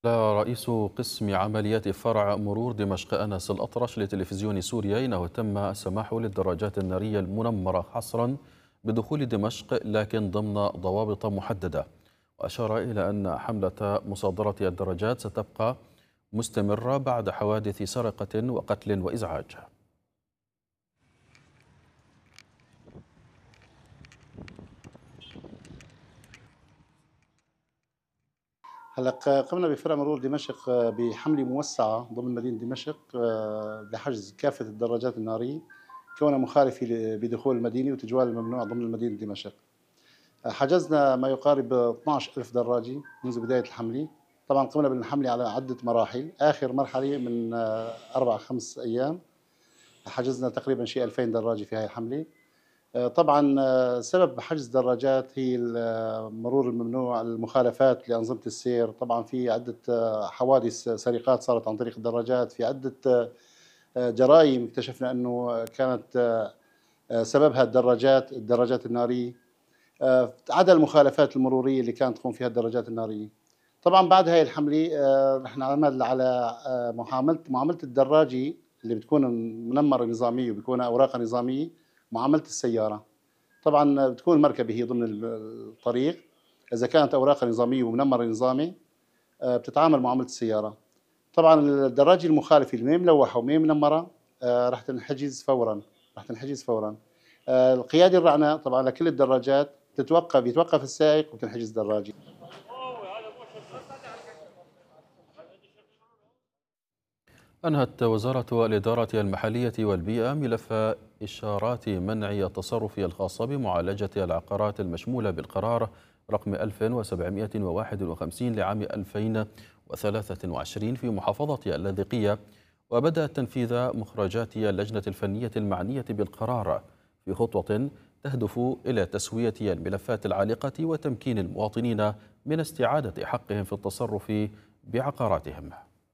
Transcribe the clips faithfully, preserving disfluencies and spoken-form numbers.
رئيس قسم عمليات فرع مرور دمشق أنس الأطرش لتلفزيون سوريا إنه تم السماح للدراجات النارية المنمرة حصرا بدخول دمشق لكن ضمن ضوابط محددة، وأشار إلى أن حملة مصادرة الدراجات ستبقى مستمرة بعد حوادث سرقة وقتل وإزعاج. هلا قمنا بفرع مرور دمشق بحملة موسعة ضمن مدينة دمشق لحجز كافة الدراجات النارية كونها مخالفة بدخول المدينة وتجوال الممنوع ضمن مدينة دمشق. حجزنا ما يقارب اثنعش ألف دراجة منذ بداية الحملة. طبعا قمنا بالحملة على عدة مراحل، آخر مرحلة من أربع خمس أيام حجزنا تقريبا شيء ألفين دراجة في هاي الحملة. طبعا سبب حجز دراجات هي المرور الممنوع، المخالفات لأنظمة السير. طبعا في عدة حوادث سرقات صارت عن طريق الدراجات، في عدة جرائم اكتشفنا أنه كانت سببها الدراجات الدراجات النارية، عدا المخالفات المرورية اللي كانت تقوم فيها الدراجات النارية. طبعا بعد هاي الحملة رح نعمل على معاملة معاملة الدراجة اللي بتكون منمرة نظامية وبيكون أوراقها نظامية، معاملة السيارة. طبعا بتكون المركبة هي ضمن الطريق، إذا كانت أوراقها نظامية ومنمرة نظامي بتتعامل معاملة السيارة. طبعا الدراجة المخالفة اللي ما ملوحة وما منمرة رح تنحجز فورا رح تنحجز فورا. القيادة الرعنة طبعا لكل الدراجات تتوقف يتوقف السائق وتنحجز دراجة. أنهت وزارة الإدارة المحلية والبيئة ملف إشارات منع التصرف الخاصة بمعالجة العقارات المشمولة بالقرار رقم ألف وسبعمئة وواحد وخمسين لعام ألفين وثلاثة وعشرين في محافظة اللاذقية، وبدأ تنفيذ مخرجات اللجنة الفنية المعنية بالقرار في خطوة تهدف إلى تسوية الملفات العالقة وتمكين المواطنين من استعادة حقهم في التصرف بعقاراتهم.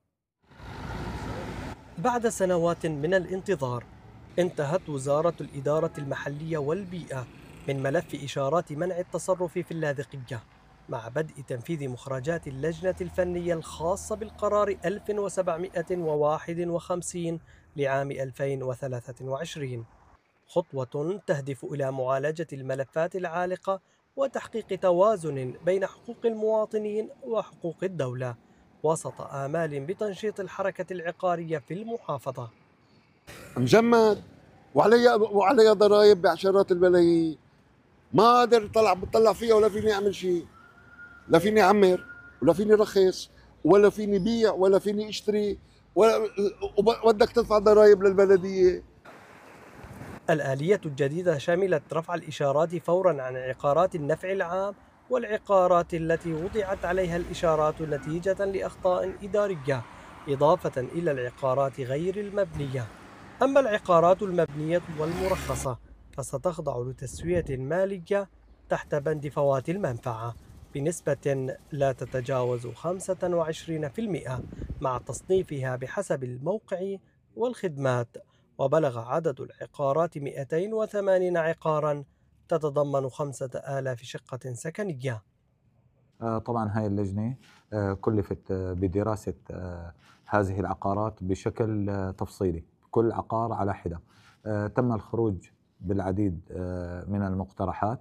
بعد سنوات من الانتظار انتهت وزارة الإدارة المحلية والبيئة من ملف إشارات منع التصرف في اللاذقية مع بدء تنفيذ مخرجات اللجنة الفنية الخاصة بالقرار ألف وسبعمئة وواحد وخمسين لعام ألفين وثلاثة وعشرين، خطوة تهدف إلى معالجة الملفات العالقة وتحقيق توازن بين حقوق المواطنين وحقوق الدولة وسط آمال بتنشيط الحركة العقارية في المحافظة. مجمد وعلي وعلي ضرائب بعشرات الملايين، ما قادر طلع بطلع فيها ولا فيني اعمل شيء، لا فيني اعمر ولا فيني رخص ولا فيني بيع ولا فيني اشتري ولا بدك تدفع ضرائب للبلدية. الآلية الجديدة شملت رفع الإشارات فورا عن عقارات النفع العام والعقارات التي وضعت عليها الإشارات نتيجة لأخطاء إدارية، إضافة إلى العقارات غير المبنية. أما العقارات المبنية والمرخصة فستخضع لتسوية مالية تحت بند فوات المنفعة بنسبة لا تتجاوز خمسة وعشرين بالمئة مع تصنيفها بحسب الموقع والخدمات، وبلغ عدد العقارات مئتين وثمانين عقارا تتضمن خمسة آلاف شقة سكنية. طبعا هاي اللجنة كلفت بدراسة هذه العقارات بشكل تفصيلي، كل عقار على حدة. تم الخروج بالعديد من المقترحات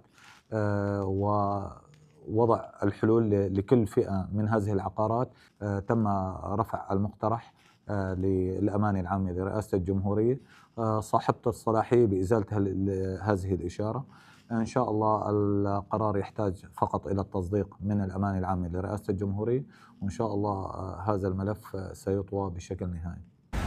ووضع الحلول لكل فئة من هذه العقارات. تم رفع المقترح للأمانة العامة لرئاسة الجمهورية صاحبة الصلاحية بإزالة هذه الإشارة. إن شاء الله القرار يحتاج فقط إلى التصديق من الأمانة العامة لرئاسة الجمهورية، وإن شاء الله هذا الملف سيطوى بشكل نهائي.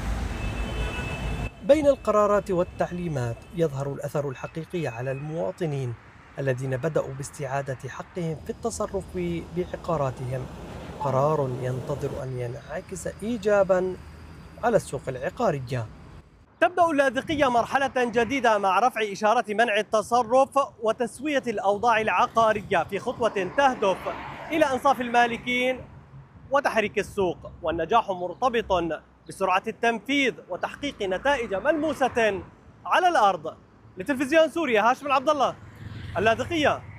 بين القرارات والتعليمات يظهر الأثر الحقيقي على المواطنين الذين بدأوا باستعادة حقهم في التصرف بعقاراتهم، قرار ينتظر أن ينعكس إيجابا على السوق العقارية. تبدأ اللاذقية مرحلة جديدة مع رفع إشارة منع التصرف وتسوية الأوضاع العقارية في خطوة تهدف إلى إنصاف المالكين وتحريك السوق، والنجاح مرتبط بسرعة التنفيذ وتحقيق نتائج ملموسة على الأرض. لتلفزيون سوريا، هاشم العبد الله، اللاذقية.